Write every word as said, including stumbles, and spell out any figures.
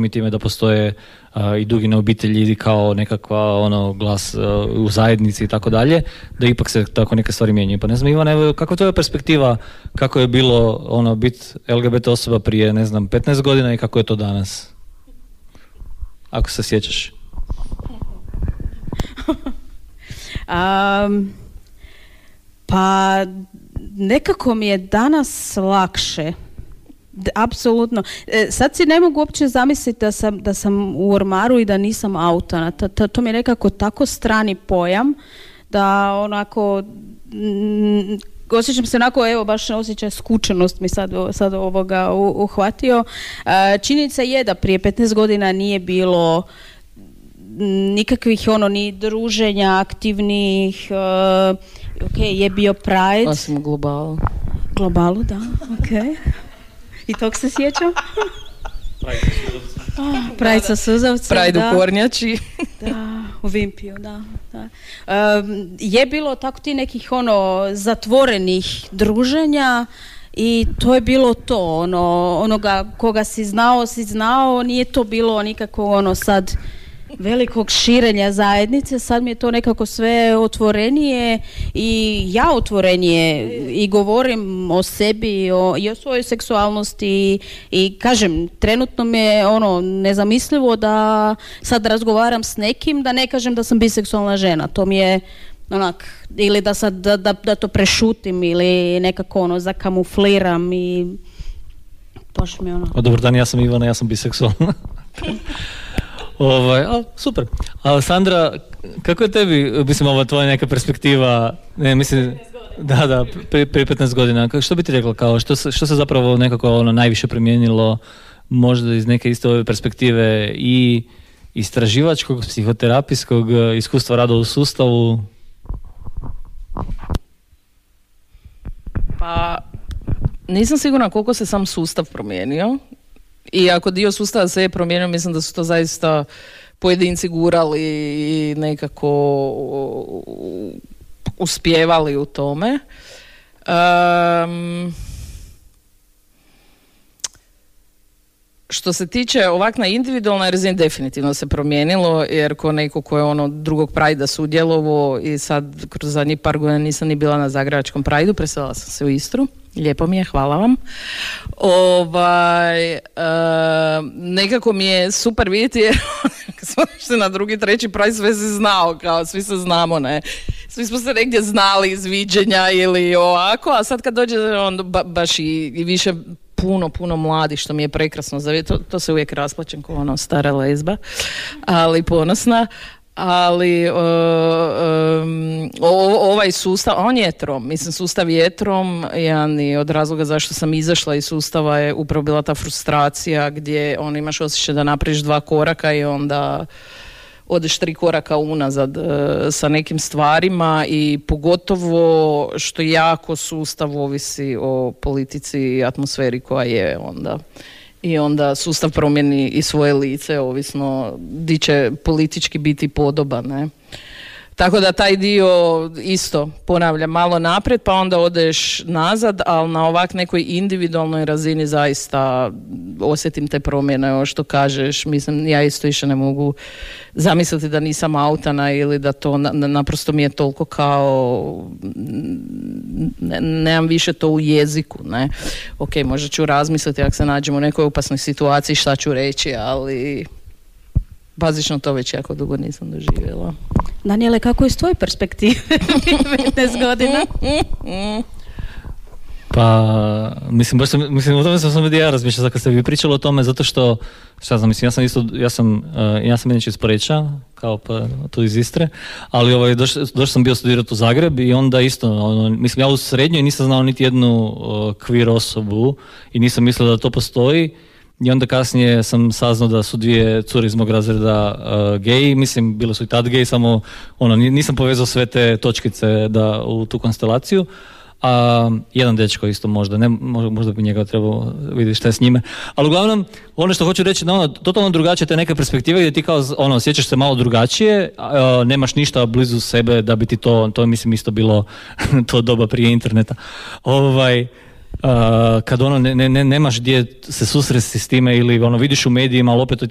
dogmi time da postoje uh, i dugine obitelji kao nekakva ono glas uh, u zajednici i tako dalje, da ipak se tako neke stvari mijenjaju. Pa ne znam, Ivan, evo, kako je tvoja perspektiva, kako je bilo ono biti L G B T osoba prije, ne znam, petnaest godina i kako je to danas? Ako se sjećaš. um, pa nekako mi je danas lakše. Apsolutno. E, sad si ne mogu uopće zamisliti da sam, da sam u ormaru i da nisam autana. To, to, to mi je nekako tako strani pojam da onako m, osjećam se onako, evo baš osjećaj skučenost mi sad, sad ovoga uhvatio. E, činjenica je da prije petnaest godina nije bilo nikakvih ono ni druženja aktivnih, uh, ok, je bio Pride. Osim u globalu. Globalu, da, ok. I tog se sjećam? Pride sa suzavcem. Pride u Kornjači. Da, u Vimpiju, da. da. Um, je bilo tako ti nekih ono zatvorenih druženja i to je bilo to, ono, onoga koga si znao, si znao, nije to bilo nikako ono sad velikog širenja zajednice, sad mi je to nekako sve otvorenije i ja otvorenije i govorim o sebi o, i o svojoj seksualnosti i, i kažem, trenutno mi je ono nezamislivo da sad razgovaram s nekim da ne kažem da sam biseksualna žena, to mi je onak, ili da sad da, da, da to prešutim ili nekako ono zakamufliram i baš mi ono. O, dobar dan, ja sam Ivana, ja sam biseksualna. Ovaj, a, super. A Sandra, kako je tebi, mislim, ova tvoja neka perspektiva, ne, mislim, da, da, prije pri petnaest godina, što bi ti rekla, kao, što se, što se zapravo nekako ono najviše promijenilo, možda iz neke iste ove perspektive i istraživačkog, psihoterapijskog iskustva rada u sustavu? Pa, nisam sigurna koliko se sam sustav promijenio. I ako dio sustava se je promijenio, mislim da su to zaista pojedinci gurali i nekako uspijevali u tome. Um, što se tiče ovak na individualnoj razini, definitivno se promijenilo, jer ko neko ko je ono drugog Prajda sudjelovo i sad kroz zadnjih par godina nisam ni bila na Zagrebačkom Prajdu, preselila sam se u Istru. Lijepo mi je, hvala vam. Ovaj, uh, nekako mi je super vidjeti jer smo se na drugi, treći Pride sve se znao, kao svi se znamo, ne. Svi smo se negdje znali iz viđenja ili ovako, a sad kad dođe on ba, baš i, i više puno, puno mladi, što mi je prekrasno za to, to se uvijek rasplačem kao ono stara lezba, ali ponosna. Ali uh, um, o, ovaj sustav, on je trom, mislim sustav je trom, jedan i od razloga zašto sam izašla iz sustava je upravo bila ta frustracija gdje on imaš osjećaj da napraviš dva koraka i onda odeš tri koraka unazad uh, sa nekim stvarima i pogotovo što jako sustav ovisi o politici i atmosferi koja je onda. I onda sustav promijeni i svoje lice, ovisno di će politički biti podoban, ne? Tako da taj dio isto ponavljam malo naprijed, pa onda odeš nazad, ali na ovak nekoj individualnoj razini zaista osjetim te promjene, ovo što kažeš, mislim, ja isto više ne mogu zamisliti da nisam autana ili da to na, naprosto mi je toliko kao ne, nemam više to u jeziku, ne. Ok, možda ću razmisliti ako se nađem u nekoj opasnoj situaciji šta ću reći, ali bazično to već jako dugo nisam doživjela. Danijele, kako je s tvoje perspektive petnaest godina? Pa, mislim, baš sam, mislim, o tome sam sam ja razmišljala kad ste vi pričali o tome, zato što, šta znam, mislim, ja sam isto, ja sam, uh, ja sam inače iz Poreča, kao pa tu iz Istre, ali ovaj, došao doš sam bio studirati u Zagreb i onda isto, ono, mislim, ja u srednjoj nisam znao niti jednu uh, queer osobu i nisam mislio da to postoji. I onda kasnije sam saznao da su dvije cure iz mog razreda uh, geji, mislim, bile su i tad geji, samo ono, nisam povezao sve te točkice da, u tu konstelaciju. A jedan dečko isto možda, ne, možda, možda bi njega trebao vidjeti šta je s njime. Ali uglavnom, ono što hoću reći, da ono, totalno drugačije te neke perspektive gdje ti kao, ono, osjećaš se malo drugačije, a, nemaš ništa blizu sebe da bi ti to, to mislim isto bilo to doba prije interneta. Ovaj... Uh, kad ono ne, ne, nemaš gdje se susresti s time ili ono vidiš u medijima, ali opet